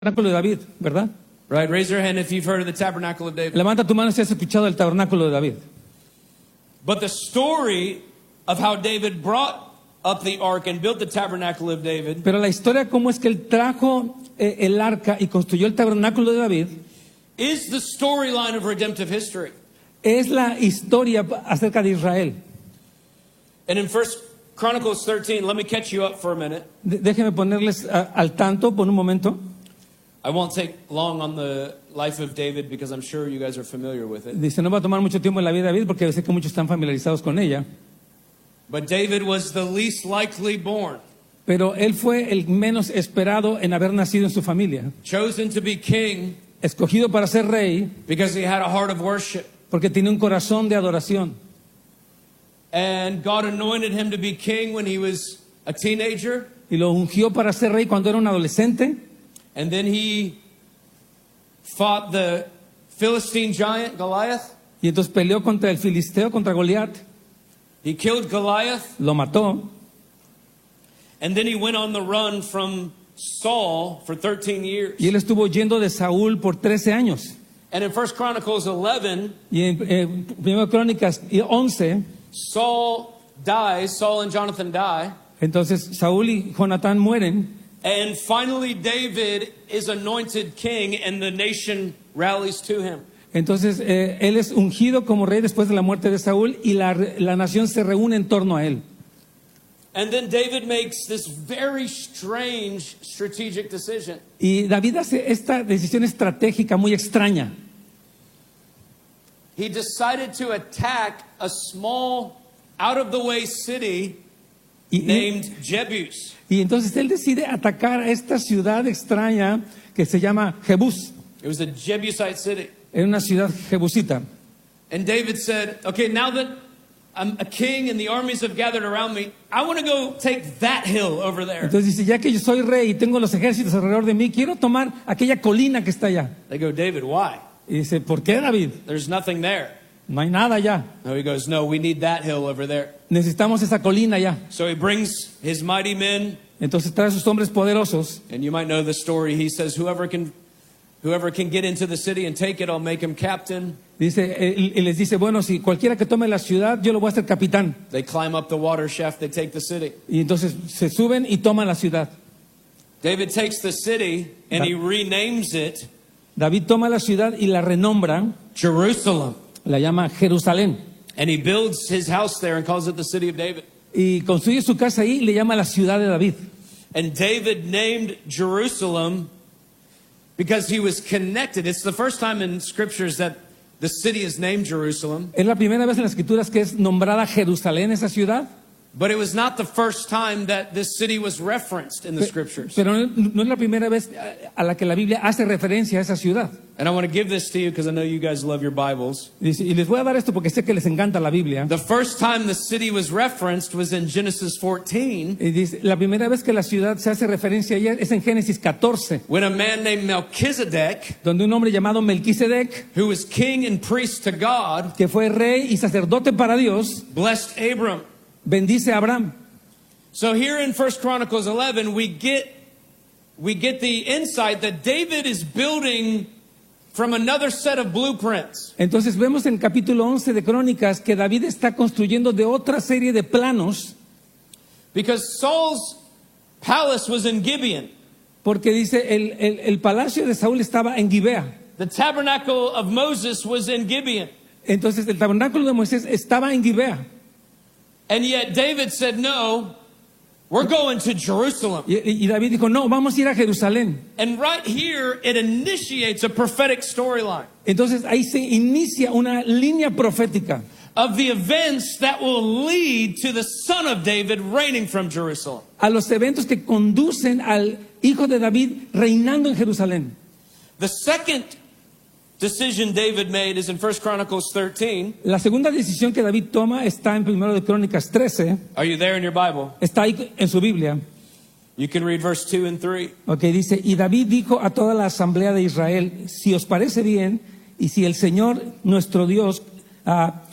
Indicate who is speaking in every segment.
Speaker 1: tabernáculo de David, ¿verdad?
Speaker 2: Right, raise your hand if you've heard of the tabernacle of David.
Speaker 1: Levanta tu mano si has escuchado el tabernáculo de David.
Speaker 2: But the story of how David brought up the ark and built the tabernacle of David
Speaker 1: Pero la historia cómo es que él trajo el arca y construyó el tabernáculo de David
Speaker 2: is the storyline of redemptive history.
Speaker 1: es la historia acerca de Israel.
Speaker 2: And in 1 Chronicles 13, let me catch you up for a minute.
Speaker 1: Déjenme ponerles al tanto por un momento.
Speaker 2: I won't take long on the life of David because I'm sure you guys are familiar with it.
Speaker 1: Dice, no va a tomar mucho tiempo en la vida de David porque sé que muchos están familiarizados con ella.
Speaker 2: But David was the least likely born,
Speaker 1: Pero él fue el menos esperado en haber nacido en su familia.
Speaker 2: chosen to be king
Speaker 1: Escogido para ser rey
Speaker 2: because he had a heart of worship.
Speaker 1: porque tiene un corazón de adoración.
Speaker 2: And God anointed him to be king when he was a teenager.
Speaker 1: Y lo ungió para ser rey cuando era un adolescente.
Speaker 2: And then he fought the Philistine giant, Goliath.
Speaker 1: Y entonces peleó contra el filisteo, contra Goliat.
Speaker 2: He killed Goliath.
Speaker 1: Lo mató.
Speaker 2: And then he went on the run from Saul for 13 years.
Speaker 1: Y él estuvo huyendo de Saúl por 13 años.
Speaker 2: And in 1 Chronicles 11,
Speaker 1: Y en 1 Crónicas 11,
Speaker 2: Saul and Jonathan die.
Speaker 1: entonces Saúl y Jonatán mueren.
Speaker 2: And finally David is anointed king and the nation rallies to him.
Speaker 1: Entonces él es ungido como rey después de la muerte de Saúl y la nación se reúne en torno a él.
Speaker 2: And then David makes this very strange strategic decision.
Speaker 1: Y David hace esta decisión estratégica muy extraña.
Speaker 2: He decided to attack a small, out-of-the-way city named Jebus.
Speaker 1: Y entonces él decide atacar a esta ciudad extraña que se llama Jebús.
Speaker 2: It was a Jebusite city.
Speaker 1: Era una ciudad jebusita.
Speaker 2: And David said, okay, now that I'm a king and the armies have gathered around me, I want to go take that hill over there.
Speaker 1: Entonces dice, ya que yo soy rey y tengo los ejércitos alrededor de mí, quiero tomar aquella colina que está allá.
Speaker 2: They go, David, why?
Speaker 1: Y dice, ¿por qué, David?
Speaker 2: There's nothing there.
Speaker 1: No hay nada allá.
Speaker 2: No, he goes, no, we need that hill over there.
Speaker 1: Necesitamos esa colina allá.
Speaker 2: So he brings his mighty men.
Speaker 1: Entonces trae a sus hombres poderosos.
Speaker 2: And you might know the story. He says, whoever can get into the city and take it, I'll make him captain.
Speaker 1: Dice, y les dice, bueno, si cualquiera que tome la ciudad, yo lo voy a hacer capitán.
Speaker 2: They climb up the water shaft, they take the city.
Speaker 1: Y entonces se suben y toman la ciudad.
Speaker 2: David takes the city and he renames it
Speaker 1: David toma la ciudad y la renombra,
Speaker 2: Jerusalem.
Speaker 1: la llama Jerusalén.
Speaker 2: And he builds his house there and calls it the city of David.
Speaker 1: Y construye su casa ahí y le llama la ciudad de David.
Speaker 2: And David named Jerusalem because he was connected. It's the first time in scriptures that the city is named Jerusalem.
Speaker 1: Es la primera vez en las escrituras que es nombrada Jerusalén, esa ciudad.
Speaker 2: But it was not the first time that this city was referenced in the scriptures.
Speaker 1: Pero no es la primera vez a la que la Biblia hace referencia a esa ciudad.
Speaker 2: And I want to give this to you because I know you guys love your Bibles.
Speaker 1: Y les voy a dar esto porque sé que les encanta la Biblia.
Speaker 2: The first time the city was referenced was in Genesis 14.
Speaker 1: Y dice, la primera vez que la ciudad se hace referencia a ella es en Génesis 14,
Speaker 2: When a man named Melchizedek,
Speaker 1: donde un hombre llamado Melquisedec,
Speaker 2: who was king and priest to God,
Speaker 1: que fue rey y sacerdote para Dios,
Speaker 2: blessed Abram.
Speaker 1: bendice a Abraham.
Speaker 2: So here in 1 Chronicles 11, we get the insight that David is building from another set of blueprints.
Speaker 1: Entonces vemos en capítulo 11 de Crónicas que David está construyendo de otra serie de planos,
Speaker 2: Because Saul's palace was in Gibeon.
Speaker 1: porque dice el palacio de Saúl estaba en Gibea.
Speaker 2: The tabernacle of Moses was in Gibeon.
Speaker 1: Entonces el tabernáculo de Moisés estaba en Gibea.
Speaker 2: And yet David said, no, we're going to Jerusalem.
Speaker 1: Y David dijo, no, vamos a ir a Jerusalén.
Speaker 2: And right here, it initiates a prophetic storyline
Speaker 1: Entonces ahí se inicia una línea profética
Speaker 2: of the events that will lead to the son of David reigning from Jerusalem.
Speaker 1: a los eventos que conducen al hijo de David reinando en Jerusalén.
Speaker 2: The second decision David made is in 1 Chronicles 13.
Speaker 1: La segunda decisión que David toma está en 1 de Crónicas 13.
Speaker 2: Are you there in your Bible?
Speaker 1: Está ahí en su Biblia.
Speaker 2: You can read verse 2 and 3.
Speaker 1: Ok, dice, y David dijo a toda la asamblea de Israel, si os parece bien, y si el Señor nuestro Dios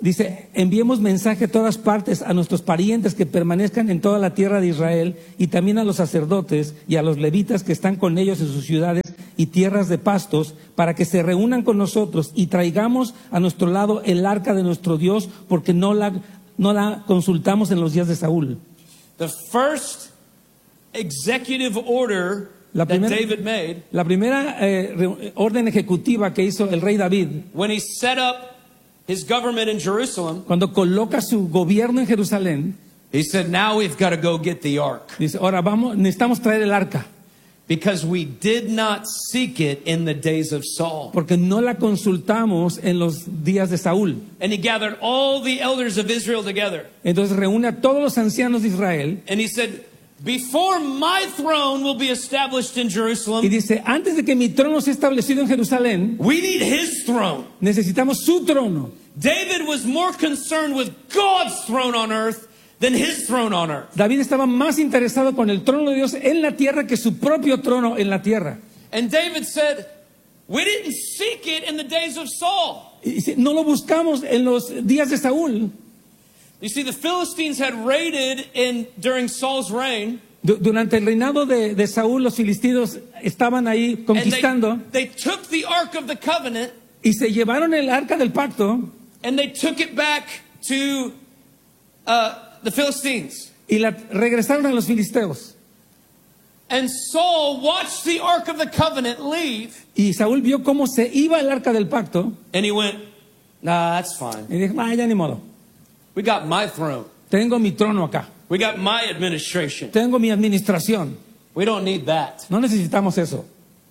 Speaker 1: Dice, enviemos mensaje a todas partes a nuestros parientes que permanezcan en toda la tierra de Israel y también a los sacerdotes y a los levitas que están con ellos en sus ciudades y tierras de pastos para que se reúnan con nosotros y traigamos a nuestro lado el arca de nuestro Dios porque no la consultamos en los días de Saúl.
Speaker 2: The first executive order that David made,
Speaker 1: la primera orden ejecutiva que hizo el rey David,
Speaker 2: when he set up his government in Jerusalem,
Speaker 1: cuando coloca su gobierno en Jerusalén,
Speaker 2: he said, now we've got to go get the ark.
Speaker 1: Dice, ahora necesitamos traer el arca.
Speaker 2: Because we did not seek it in the days of Saul.
Speaker 1: Porque no la consultamos en los días de Saúl.
Speaker 2: And he gathered all the elders of Israel together.
Speaker 1: Entonces reúne a todos los ancianos de Israel.
Speaker 2: And he said, before my throne will be established in Jerusalem,
Speaker 1: y dice, antes de que mi trono sea establecido en Jerusalén,
Speaker 2: we need his throne.
Speaker 1: Necesitamos su trono.
Speaker 2: David was more concerned with God's throne on earth than his throne on earth.
Speaker 1: David estaba más interesado con el trono de Dios en la tierra que su propio trono en la tierra.
Speaker 2: And David said, we didn't seek it in the days of Saul.
Speaker 1: Y dice, no lo buscamos en los días de Saúl.
Speaker 2: You see, the Philistines had raided during Saul's reign.
Speaker 1: Durante el reinado de Saúl, los filisteos estaban ahí conquistando.
Speaker 2: They took the Ark of the Covenant.
Speaker 1: Y se llevaron el arca del pacto.
Speaker 2: And they took it back to the Philistines.
Speaker 1: Y la regresaron a los filisteos.
Speaker 2: And Saul watched the Ark of the Covenant leave.
Speaker 1: Y Saúl vio cómo se iba el arca del pacto.
Speaker 2: And he went, nah, that's fine.
Speaker 1: Y dijo, ya ni modo.
Speaker 2: We got my throne.
Speaker 1: Tengo mi trono acá.
Speaker 2: We got my administration.
Speaker 1: Tengo mi administración.
Speaker 2: We don't need that.
Speaker 1: No necesitamos eso.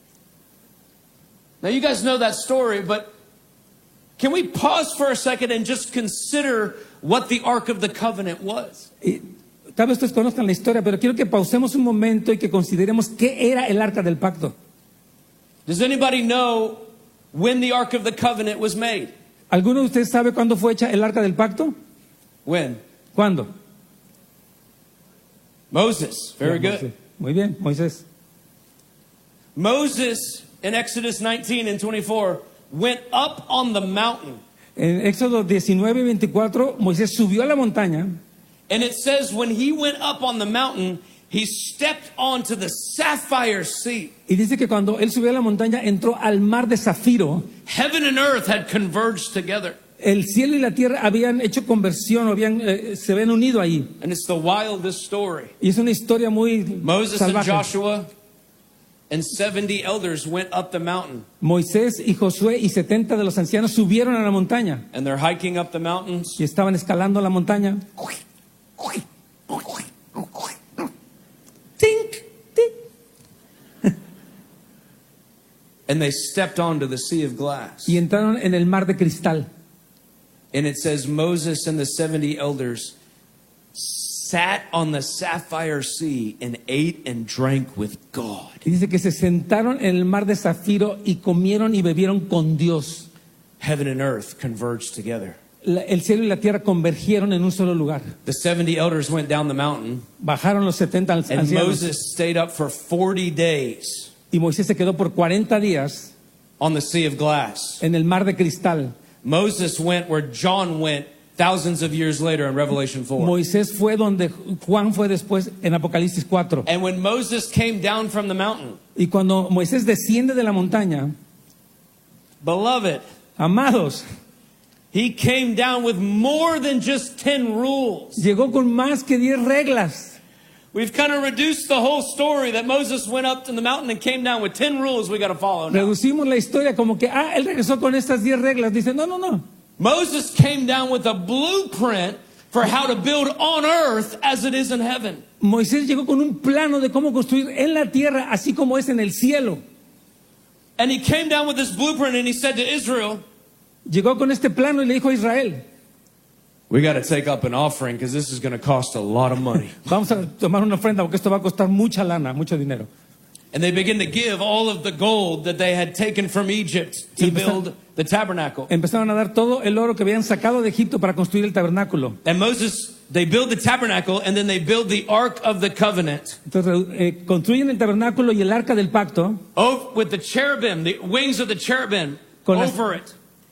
Speaker 2: Now you guys know that story, but can we pause for a second and just consider what the Ark of the Covenant was?
Speaker 1: Tal vez ustedes conozcan la historia, pero quiero que pausemos un momento y que consideremos qué era el arca del pacto.
Speaker 2: Does anybody know when the Ark of the Covenant was made?
Speaker 1: ¿Alguno de ustedes sabe cuándo fue hecha el arca del pacto?
Speaker 2: When?
Speaker 1: ¿Cuándo?
Speaker 2: Moses. Very good.
Speaker 1: Muy bien, Moisés.
Speaker 2: Moses in Exodus 19 and 24 went up on the mountain.
Speaker 1: En Éxodo 19:24, Moisés subió a la montaña.
Speaker 2: And it says when he went up on the mountain, he stepped onto the sapphire sea.
Speaker 1: Y dice que cuando él subió a la montaña entró al mar de zafiro.
Speaker 2: Heaven and earth had converged together.
Speaker 1: El cielo y la tierra habían hecho conversión, se habían unido ahí.
Speaker 2: And it's the wildest story.
Speaker 1: Y es una historia muy
Speaker 2: Moses
Speaker 1: salvaje.
Speaker 2: and Joshua and 70 elders went up the mountain.
Speaker 1: Moisés y Josué y 70 de los ancianos subieron a la montaña.
Speaker 2: And they're hiking up the mountains.
Speaker 1: Y estaban escalando la montaña. Tink, tink.
Speaker 2: And they stepped onto the sea of glass.
Speaker 1: Y entraron en el mar de cristal.
Speaker 2: And it says Moses and the 70 elders sat on the sapphire sea and ate and drank with God.
Speaker 1: Y dice que se sentaron en el mar de zafiro y comieron y bebieron con Dios.
Speaker 2: Heaven and earth converged together.
Speaker 1: El cielo y la tierra convergieron en un solo lugar.
Speaker 2: The 70 elders went down the mountain.
Speaker 1: Bajaron los 70
Speaker 2: and
Speaker 1: ancianos.
Speaker 2: Moses stayed up for 40 days.
Speaker 1: Y Moisés se quedó por 40 días
Speaker 2: on the sea of glass.
Speaker 1: En el mar de cristal.
Speaker 2: Moses went where John went thousands of years later in Revelation 4.
Speaker 1: Moisés fue donde Juan fue después en Apocalipsis 4.
Speaker 2: And when Moses came down from the mountain,
Speaker 1: y cuando Moisés desciende de la montaña,
Speaker 2: beloved,
Speaker 1: amados,
Speaker 2: he came down with more than just 10 rules.
Speaker 1: Llegó con más que 10 reglas.
Speaker 2: We've kind of reduced the whole story that Moses went up to the mountain and came down with 10 rules we got to follow now.
Speaker 1: Reducimos la historia como que él regresó con estas 10 reglas. Dice, no.
Speaker 2: Moses came down with a blueprint for how to build on earth as it is in heaven.
Speaker 1: Moisés llegó con un plano de cómo construir en la tierra así como es en el cielo.
Speaker 2: And he came down with this blueprint and he said to Israel,
Speaker 1: llegó con este plano y le dijo a Israel,
Speaker 2: we got to take up an offering because this is going to cost a lot of money.
Speaker 1: Vamos a tomar una ofrenda porque esto va a costar mucha lana, mucho dinero.
Speaker 2: And they began to give all of the gold that they had taken from Egypt to build the tabernacle.
Speaker 1: Empezaron a dar todo el oro que habían sacado de Egipto para construir el tabernáculo.
Speaker 2: And Moses, they build the tabernacle and then they build the Ark of the Covenant.
Speaker 1: Entonces construyen el tabernáculo y el arca del pacto.
Speaker 2: With the cherubim, the wings of the cherubim over it.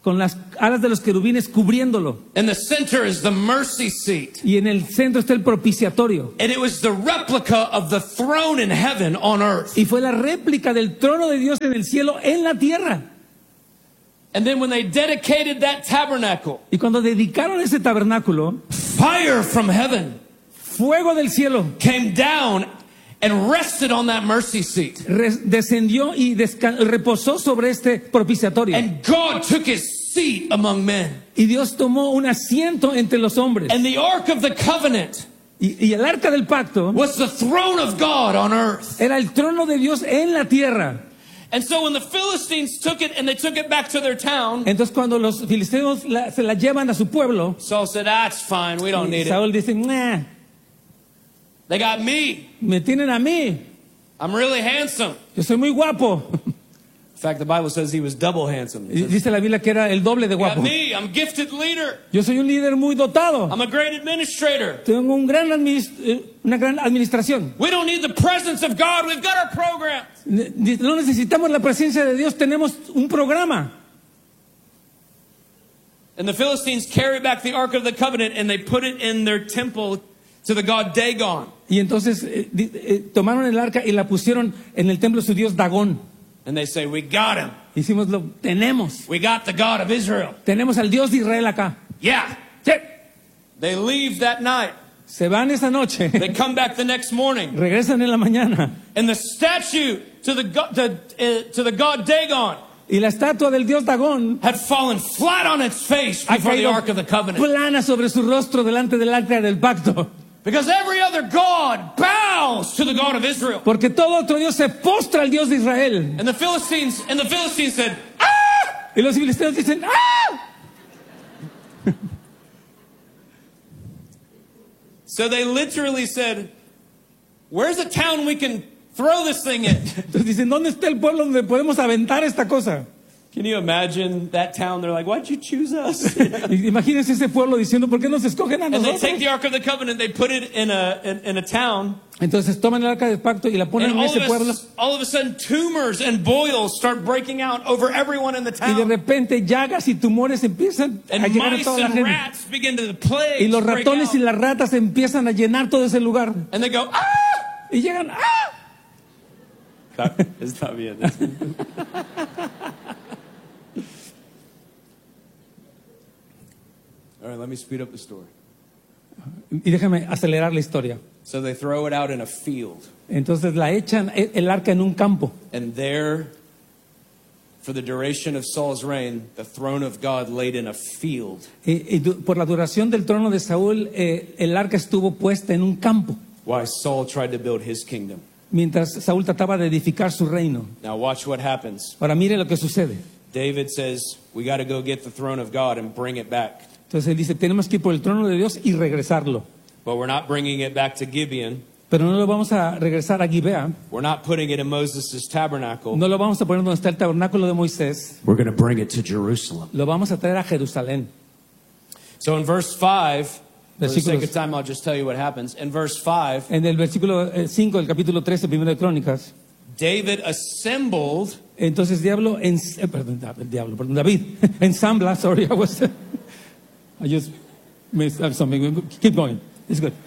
Speaker 1: con las alas de los querubines cubriéndolo.
Speaker 2: In the center is the mercy seat.
Speaker 1: Y en el centro está el propiciatorio.
Speaker 2: And it was the replica of the throne in heaven on earth.
Speaker 1: Y fue la réplica del trono de Dios en el cielo, en la tierra.
Speaker 2: And then when they dedicated that tabernacle,
Speaker 1: Y cuando dedicaron ese tabernáculo,
Speaker 2: fire from heaven
Speaker 1: fuego del cielo
Speaker 2: came down and rested on that mercy seat.
Speaker 1: descendió y reposó sobre este propiciatorio.
Speaker 2: And God took his seat among men.
Speaker 1: Y Dios tomó un asiento entre los hombres.
Speaker 2: And the Ark of the Covenant
Speaker 1: Y el arca del pacto
Speaker 2: was the throne of God on earth.
Speaker 1: era el trono de Dios en la tierra.
Speaker 2: And so when the Philistines took it and they took it back to their town,
Speaker 1: Entonces cuando los filisteos se la llevan a su pueblo,
Speaker 2: Saul said, "That's fine, we don't need it.
Speaker 1: Saúl dice, nah,
Speaker 2: They got me.
Speaker 1: me tienen a mí,
Speaker 2: I'm really handsome."
Speaker 1: yo soy muy guapo.
Speaker 2: In fact, the Bible says he was double handsome. It
Speaker 1: Y
Speaker 2: says,
Speaker 1: dice la Biblia que era el doble de
Speaker 2: "They got
Speaker 1: guapo.
Speaker 2: me. I'm a gifted leader.
Speaker 1: Yo soy un líder muy dotado.
Speaker 2: I'm a great administrator.
Speaker 1: Tengo una gran administración.
Speaker 2: We don't need the presence of God. We've got our program."
Speaker 1: No necesitamos la presencia de Dios, tenemos un programa.
Speaker 2: And the Philistines carried back the Ark of the Covenant and they put it in their temple to the god Dagon.
Speaker 1: Y entonces tomaron el arca y la pusieron en el templo de su dios Dagón.
Speaker 2: And they say, "We got him.
Speaker 1: Hicimos tenemos
Speaker 2: We got the God of Israel."
Speaker 1: al Dios de Israel acá.
Speaker 2: Yeah.
Speaker 1: Sí.
Speaker 2: They leave that night.
Speaker 1: Se van esa noche,
Speaker 2: They come back the next morning.
Speaker 1: regresan en la mañana.
Speaker 2: And the statue to the god Dagon
Speaker 1: Y la estatua del dios Dagón
Speaker 2: had fallen flat on its face
Speaker 1: ha
Speaker 2: before the
Speaker 1: caído
Speaker 2: Ark of the Covenant.
Speaker 1: plana sobre su rostro delante del arca del pacto.
Speaker 2: Because every other god bows to the God of Israel.
Speaker 1: Porque todo otro dios se postra al Dios de Israel.
Speaker 2: And the Philistines said, "Ah!"
Speaker 1: Y los filisteos dicen, ¡ah!
Speaker 2: So they literally said, "Where's a town we can throw this thing in?"
Speaker 1: Entonces dicen, ¿dónde está el pueblo donde podemos aventar esta cosa?
Speaker 2: Can you imagine that town? They're like, "Why'd you choose us?"
Speaker 1: Y imagínense ese pueblo diciendo, ¿por qué nos escogen a
Speaker 2: And they
Speaker 1: nosotros?
Speaker 2: take the Ark of the Covenant, they put it in a town,
Speaker 1: Entonces toman el arca del pacto y la ponen
Speaker 2: and
Speaker 1: en ese pueblo.
Speaker 2: all of a sudden tumors and boils start breaking out over everyone in the
Speaker 1: Y de
Speaker 2: town.
Speaker 1: repente llagas y tumores empiezan a
Speaker 2: And
Speaker 1: llegar a
Speaker 2: mice
Speaker 1: toda la
Speaker 2: and
Speaker 1: gente.
Speaker 2: rats begin to plague.
Speaker 1: Y los ratones y las ratas empiezan a llenar todo ese lugar.
Speaker 2: And they go, "Ah!"
Speaker 1: Y llegan, ¡ah!
Speaker 2: Está bien. All right, let me speed up the story.
Speaker 1: Y déjame acelerar la historia.
Speaker 2: So they throw it out in a field.
Speaker 1: Entonces la echan el arca en un campo.
Speaker 2: And there, for the duration of Saul's reign, the throne of God laid in a field.
Speaker 1: Por la duración del trono de Saúl, el arca estuvo puesta en un campo,
Speaker 2: While Saul tried to build his kingdom.
Speaker 1: mientras Saúl trataba de edificar su reino.
Speaker 2: Now watch what happens.
Speaker 1: Ahora mire lo que sucede.
Speaker 2: David says, "We got to go get the throne of God and bring it back."
Speaker 1: Entonces él dice, tenemos que ir por el trono de Dios y regresarlo.
Speaker 2: But we're not bringing it back to Gibeon.
Speaker 1: Pero no lo vamos a regresar a Gibea,
Speaker 2: We're not putting it in Moses' tabernacle.
Speaker 1: no lo vamos a poner donde está el tabernáculo de Moisés,
Speaker 2: We're going to bring it to Jerusalem.
Speaker 1: lo vamos a traer a Jerusalén.
Speaker 2: So in verse 5, for the sake
Speaker 1: Versículos.
Speaker 2: of time, I'll just tell you what happens. In verse 5,
Speaker 1: En el versículo 5 del capítulo 13, primero de Crónicas,
Speaker 2: David assembled
Speaker 1: entonces David ensambla, sorry, I just missed something. Keep going, it's good.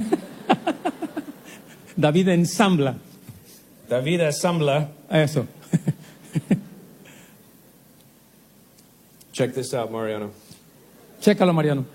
Speaker 1: David ensambla, eso.
Speaker 2: Check this out, Mariano.
Speaker 1: Chécalo, Mariano.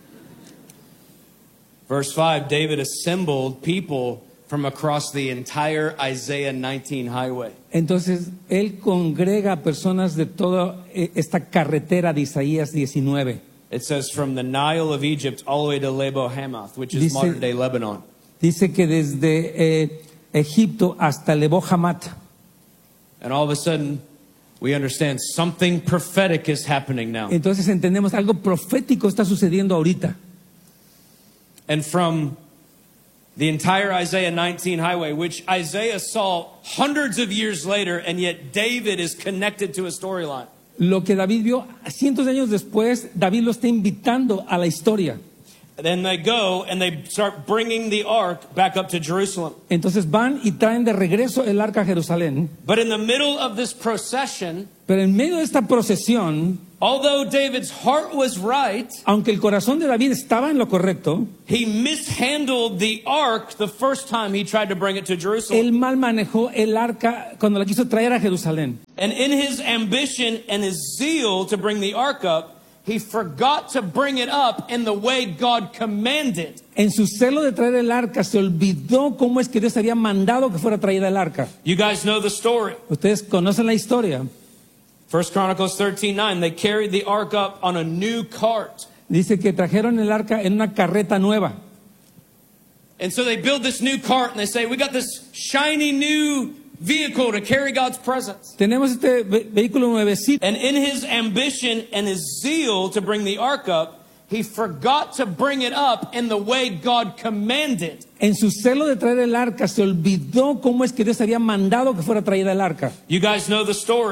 Speaker 2: Verse 5, David assembled people from across the entire Isaiah 19 highway.
Speaker 1: Entonces, él congrega a personas de toda esta carretera de Isaías 19.
Speaker 2: It says from the Nile of Egypt all the way to Lebo Hamath, which is
Speaker 1: Dice-
Speaker 2: modern day Lebanon.
Speaker 1: Dice que desde Egipto hasta Lebo Hamat.
Speaker 2: And all of a sudden, we understand something prophetic is happening now.
Speaker 1: Entonces entendemos algo profético está sucediendo ahorita.
Speaker 2: And from the entire Isaiah 19 highway, which Isaiah saw hundreds of years later, and yet David is connected to a storyline.
Speaker 1: Lo que David vio cientos de años después, David lo está invitando a la historia.
Speaker 2: Then they go and they start bringing the ark back up to Jerusalem.
Speaker 1: Entonces van y traen de regreso el arca a Jerusalén.
Speaker 2: But in the middle of this procession,
Speaker 1: Pero en medio de esta procesión,
Speaker 2: Although David's heart was right,
Speaker 1: Aunque el corazón de David estaba en lo correcto,
Speaker 2: he mishandled the ark the first time he tried to bring it to Jerusalem.
Speaker 1: él mal manejó el arca cuando la quiso traer a Jerusalén.
Speaker 2: And in his ambition and his zeal to bring the ark up, he forgot to bring it up in the way God commanded.
Speaker 1: En su celo de traer el arca se olvidó cómo es que Dios había mandado que fuera traída el arca.
Speaker 2: You guys know the story.
Speaker 1: Ustedes conocen la historia.
Speaker 2: 1 Chronicles 13:9, they carried the ark up on a new cart.
Speaker 1: Dice que trajeron el arca en una carreta nueva.
Speaker 2: And so they build this new cart and they say, we got this shiny new vehicle to carry God's presence.
Speaker 1: Tenemos este vehículo nuevecito.
Speaker 2: And in his ambition and his zeal to bring the ark up, he forgot to bring it up in the way God commanded.
Speaker 1: En su celo de traer el arca se olvidó cómo es que Dios había mandado que fuera traída el arca.
Speaker 2: You guys know the story.